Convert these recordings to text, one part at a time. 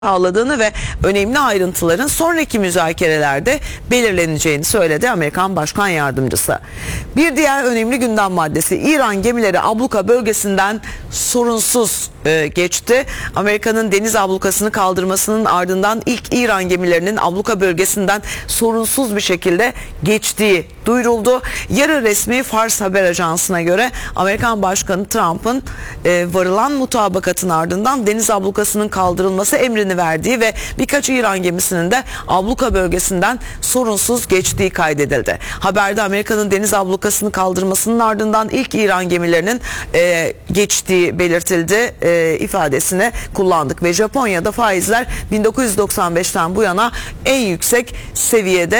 sağladığını ve önemli ayrıntıların sonraki müzakerelerde belirleneceğini söyledi Amerikan Başkan Yardımcısı. Bir diğer önemli gündem maddesi, İran gemileri abluka bölgesinden sorunsuz geçti. Amerika'nın deniz ablukasını kaldırmasının ardından ilk İran gemilerinin abluka bölgesinden sorunsuz bir şekilde geçtiği duyuruldu. Yarı resmi Fars haber ajansına göre Amerikan Başkanı Trump'ın varılan mutabakatın ardından deniz ablukasının kaldırılması emrini verdiği ve birkaç İran gemisinin de abluka bölgesinden sorunsuz geçtiği kaydedildi. Haberde Amerika'nın deniz ablukasını kaldırmasının ardından ilk İran gemilerinin geçtiği belirtildi ifadesini kullandık ve Japonya'da faizler 1995'ten bu yana en yüksek seviyede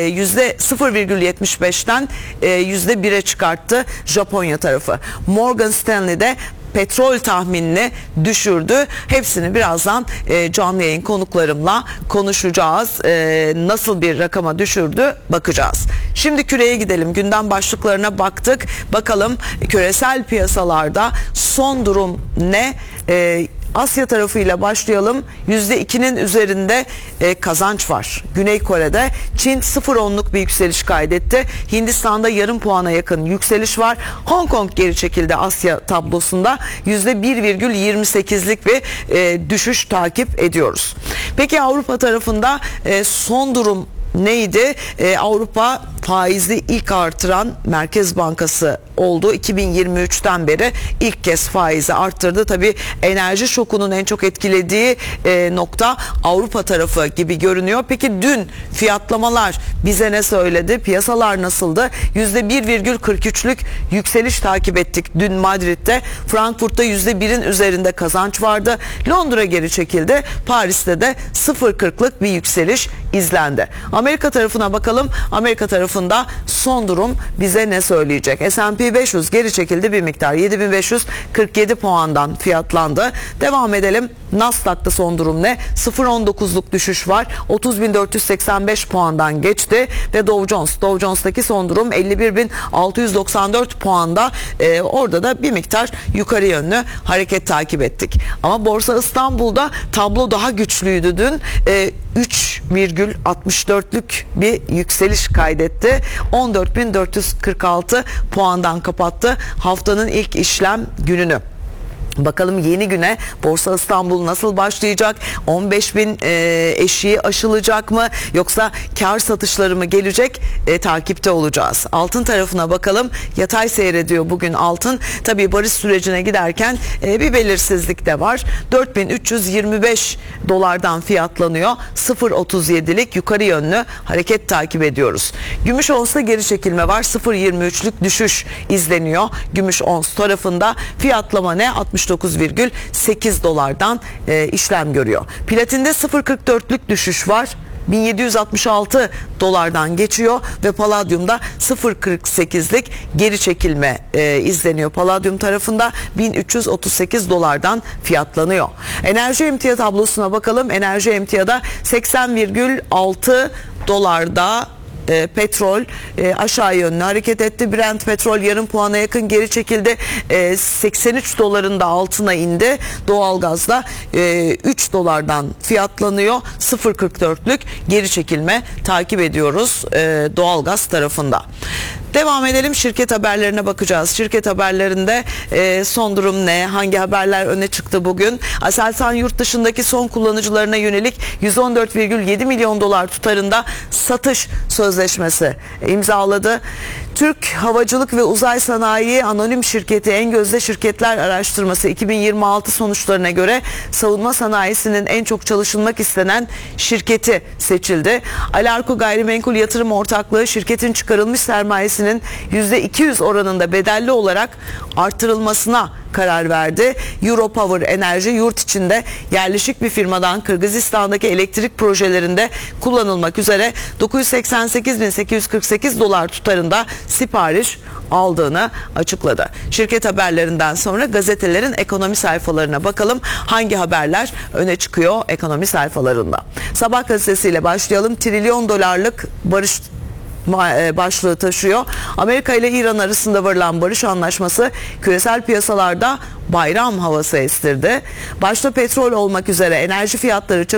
%0,75'ten %1'e çıkarttı Japonya tarafı. Morgan Stanley'de petrol tahminini düşürdü. Hepsini birazdan canlı yayın konuklarımla konuşacağız. Nasıl bir rakama düşürdü bakacağız. Şimdi küreye gidelim. Gündem başlıklarına baktık. Bakalım küresel piyasalarda son durum ne? Asya tarafıyla başlayalım. %2'nin üzerinde kazanç var. Güney Kore'de Çin 0,10'luk bir yükseliş kaydetti. Hindistan'da yarım puana yakın yükseliş var. Hong Kong geri çekildi Asya tablosunda. %1,28'lik bir düşüş takip ediyoruz. Peki Avrupa tarafında son durum neydi? Avrupa faizi ilk artıran Merkez Bankası oldu. 2023'ten beri ilk kez faizi arttırdı. Tabii enerji şokunun en çok etkilediği nokta Avrupa tarafı gibi görünüyor. Peki dün fiyatlamalar bize ne söyledi? Piyasalar nasıldı? %1,43'lük yükseliş takip ettik dün Madrid'de. Frankfurt'ta %1'in üzerinde kazanç vardı. Londra geri çekildi. Paris'te de 0,40'lık bir yükseliş izlendi. Amerika tarafına bakalım. Amerika tarafında son durum bize ne söyleyecek? S&P 500 geri çekildi bir miktar. 7547 puandan fiyatlandı. Devam edelim. Nasdaq'ta son durum ne? 0,19'luk düşüş var. 30.485 puandan geçti ve Dow Jones'taki son durum 51.694 puanda. Orada da bir miktar yukarı yönlü hareket takip ettik. Ama Borsa İstanbul'da tablo daha güçlüydü dün. 3,64'lük bir yükseliş kaydetti. 14.446 puandan kapattı haftanın ilk işlem gününü. Bakalım yeni güne Borsa İstanbul nasıl başlayacak? 15.000 eşiği aşılacak mı? Yoksa kar satışları mı gelecek? Takipte olacağız. Altın tarafına bakalım. Yatay seyrediyor bugün altın. Tabii barış sürecine giderken bir belirsizlik de var. 4.325 dolardan fiyatlanıyor. 0.37'lik yukarı yönlü hareket takip ediyoruz. Gümüş onsta geri çekilme var. 0.23'lük düşüş izleniyor. Gümüş ons tarafında fiyatlama ne? 69,8 dolardan işlem görüyor. Platinde 0,44'lük düşüş var. 1766 dolardan geçiyor ve paladyumda 0,48'lik geri çekilme izleniyor. Paladyum tarafında 1338 dolardan fiyatlanıyor. Enerji emtia tablosuna bakalım. Enerji emtiada 80,6 dolarda petrol aşağı yönlü hareket etti. Brent petrol yarım puana yakın geri çekildi. 83 doların da altına indi. Doğalgazda 3 dolardan fiyatlanıyor. 0,44'lük geri çekilme takip ediyoruz doğalgaz tarafında. Devam edelim, şirket haberlerine bakacağız. Şirket haberlerinde son durum ne? Hangi haberler öne çıktı bugün? Aselsan yurt dışındaki son kullanıcılarına yönelik 114,7 milyon dolar tutarında satış sözleşmesi imzaladı. Türk Havacılık ve Uzay Sanayi Anonim Şirketi En Gözde Şirketler Araştırması 2026 sonuçlarına göre savunma sanayisinin en çok çalışılmak istenen şirketi seçildi. Alarko Gayrimenkul Yatırım Ortaklığı şirketin çıkarılmış sermayesinin %200 oranında bedelli olarak artırılmasına karar verdi. Europower Enerji yurt içinde yerleşik bir firmadan Kırgızistan'daki elektrik projelerinde kullanılmak üzere 988.848 dolar tutarında sipariş aldığını açıkladı. Şirket haberlerinden sonra gazetelerin ekonomi sayfalarına bakalım. Hangi haberler öne çıkıyor ekonomi sayfalarında? Sabah gazetesiyle başlayalım. Trilyon dolarlık barış başlığı taşıyor. Amerika ile İran arasında varılan barış anlaşması küresel piyasalarda bayram havası estirdi. Başta petrol olmak üzere enerji fiyatları